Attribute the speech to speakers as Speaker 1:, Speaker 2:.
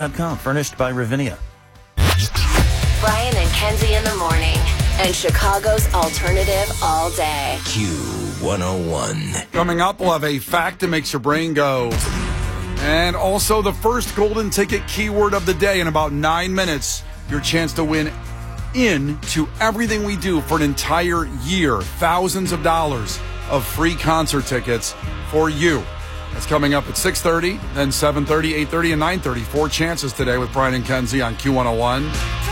Speaker 1: Q101.com, furnished by Ravinia.
Speaker 2: Brian and Kenzie in the morning, and Chicago's alternative all day.
Speaker 3: Q101.
Speaker 4: Coming up, we'll have a fact that makes your brain go. And also the first golden ticket keyword of the day in about 9 minutes. Your chance to win into everything we do for an entire year. Thousands of dollars of free concert tickets for you. That's coming up at 6:30, then 7:30, 8:30, and 9:30. 4 chances today with Brian and Kenzie on Q101.